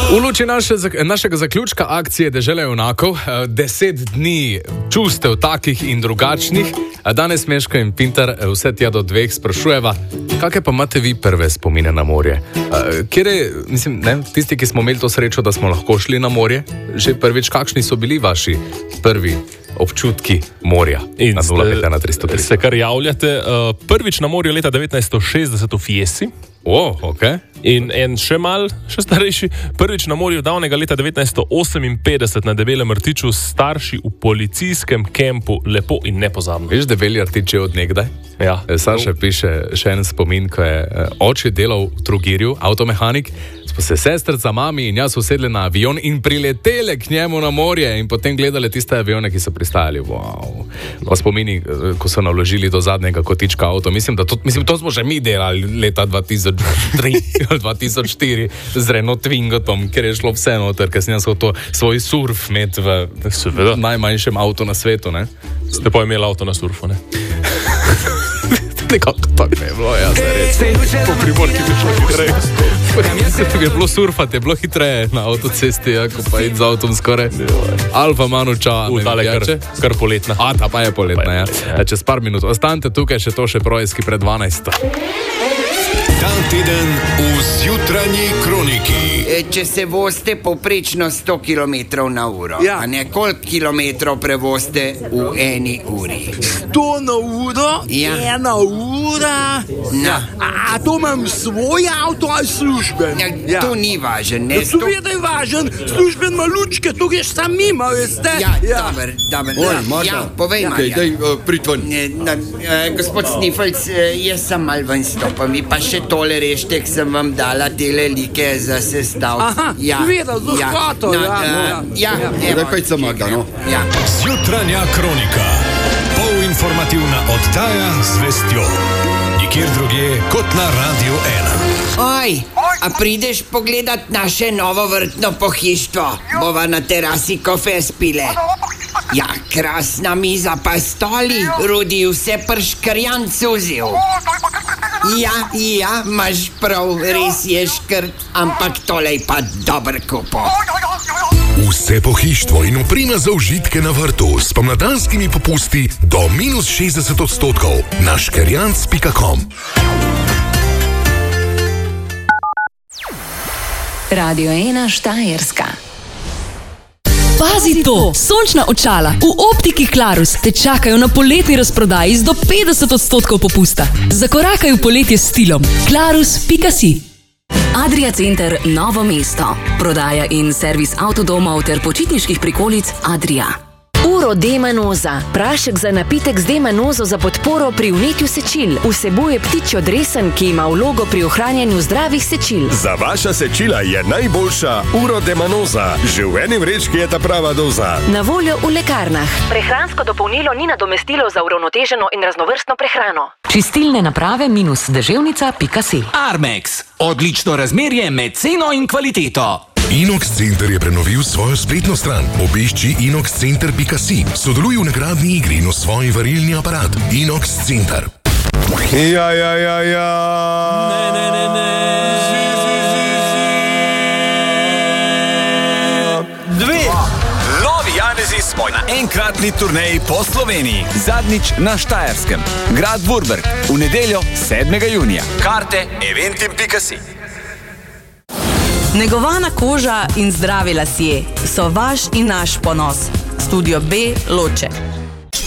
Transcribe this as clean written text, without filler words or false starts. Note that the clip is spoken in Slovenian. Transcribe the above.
V luči našega zaključka akcije Dežela junakov, 10 dni čustev takih in drugačnih, danes Meško in Pintar vse tja do 2 sprašujeva, kakšne pa imate vi prve spomine na morje? Tisti, ki smo imeli to srečo, da smo lahko šli na morje, že prvič, kakšni so bili vaši prvi občutki morja? In na 0,5-303. se kar javljate, prvič na morju leta 1960 v Fiesi. Ok. In en še starejši, prvič na morju davnega leta 1958 na Debelem rtiču, starši v policijskem kempu, lepo in nepozabno. Veš, Debeli rtič je od nekdaj? Ja. Saša piše še en spomin, ko je oče delal v Trogirju, avtomehanik, smo se sestrca, mami in jaz usedli na avion in priletele k njemu na morje in potem gledali tiste avione, ki so pristajali. Wow. Pa spomini, ko so naložili do zadnjega kotička avto. Mislim, to smo že mi delali leta 2003 ali 2004 z Renault Twingotom, ker je šlo vse noter, ker sem jaz hotel svoj surf imeti v najmanjšem avtu na svetu, ne? Ste pa imeli avto na surfu, ne? Nekako tako je bilo, ja, zares. Po Primorki bi šlo hitreje. Ker je bilo surfati, je bilo hitreje na avtocesti, ko pa id z avtom skoraj. Alfa Manu, čau. Tale kar poletna. Ta pa je poletna, ja. Čez par minut. Ostanite tukaj, še to še projski pred 12. Ta teden v Zjutrajni kroniki. Če se vozite povprečno 100 km/h, a ne koliko kilometrov prevozite v 1 uri? 100 na uro? Ja. 1 ura? No. A to imam svoj avto ali služben? Ja, to ni važen, ne? Seveda je važen, služben ima lučke, to greš sam mimo, veste? Ja, dober. Ja, povej, Marja. Pritvan. Gospod Snifelc, jaz sem mal ven stopam, vi pa še tole rešte, k sem vam dala tele like za sestav. Aha, videl, z vzhoto, evo. Kaj se maga, no? Ja. Zjutranja kronika. Polinformativna oddaja z vestjo. Nikjer drugje kot na Radio 1. Oj, a prideš pogledat naše novo vrtno pohištvo? Bova na terasi kofe spile. Ja, krasna miza pa stoli, Rudi vse prškrjan cuzil. Ja, imaš prav, res je škrt, ampak tole je pa dober kupo. Vse pohištvo in oprema za užitke na vrtu s pomladanskimi popusti do -60% na škerjanc.com. Radio 1 Štajerska. Pazi to! Sončna očala v optiki Clarus te čakajo na poletni razprodaji z do 50% popusta. Zakorakaj v poletje s stilom. Clarus.si. Adria Center Novo mesto. Prodaja in servis avtodomov ter počitniških prikolic Adria. Uro D-manoza. Prašek za napitek z D-manozo za podporo pri vnetju sečil. Vsebuje ptičjo dresen, ki ima vlogo pri ohranjanju zdravih sečil. Za vaša sečila je najboljša Uro D-manoza. Že v eni vrečki je ta prava doza. Na voljo v lekarnah. Prehransko dopolnilo ni nadomestilo za uravnoteženo in raznovrstno prehrano. Čistilne naprave -deževnica.si. Armex. Odlično razmerje med ceno in kvaliteto. Inox Center je prenovil svojo spletno stran. Obišči inoxcenter.si. Sodeluj v nagradni igri in osvoji varilni aparat. Inox Center. Ja. Novi Janezi smo na enkratni turneji po Sloveniji. Zadnjič na Štajerskem. Grad Vurberg. V nedeljo 7. junija. Karte eventim.si. Negovana koža in zdravi lasje so vaš in naš ponos. Studio B Loče.